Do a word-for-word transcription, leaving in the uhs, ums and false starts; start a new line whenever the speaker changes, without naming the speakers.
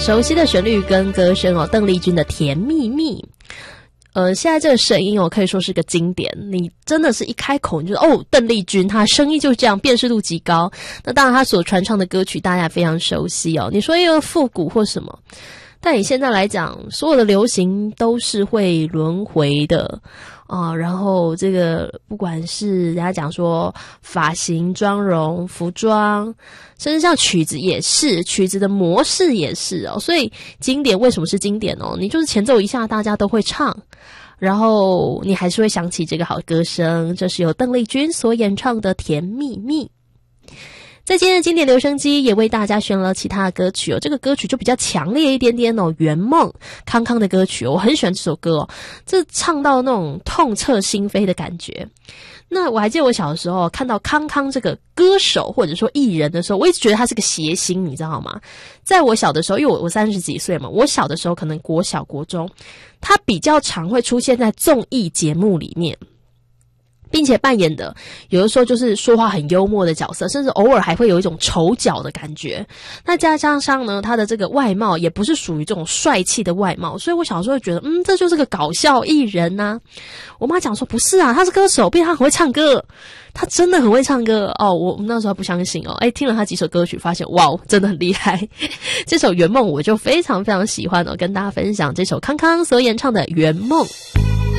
熟悉的旋律跟歌声哦，邓丽君的《甜蜜蜜》。呃，现在这个声音哦，可以说是个经典。你真的是一开口，你就哦，邓丽君，她声音就是这样，辨识度极高。那当然，她所传唱的歌曲大家非常熟悉哦。你说一个复古或什么，但你现在来讲，所有的流行都是会轮回的啊。然后这个不管是人家讲说发型、妆容、服装，甚至像曲子也是，曲子的模式也是哦。所以经典为什么是经典哦？你就是前奏一下，大家都会唱。然后你还是会想起这个好歌声，这是由邓丽君所演唱的《甜蜜蜜》。在今天的经典留声机也为大家选了其他的歌曲哦，这个歌曲就比较强烈一点点哦，圆梦康康的歌曲哦，我很喜欢这首歌哦，这唱到那种痛彻心扉的感觉。那我还记得我小的时候看到康康这个歌手或者说艺人的时候，我一直觉得他是个谐星，你知道吗？在我小的时候，因为我我三十几岁嘛，我小的时候可能国小国中，他比较常会出现在综艺节目里面，并且扮演的有的时候就是说话很幽默的角色，甚至偶尔还会有一种丑角的感觉。那加上呢，他的这个外貌也不是属于这种帅气的外貌，所以我小时候觉得嗯，这就是个搞笑艺人啊。我妈讲说不是啊，他是歌手，并且他很会唱歌，他真的很会唱歌哦。我那时候不相信哦，诶听了他几首歌曲发现哇，真的很厉害。这首圆梦我就非常非常喜欢哦，跟大家分享这首康康所演唱的圆梦。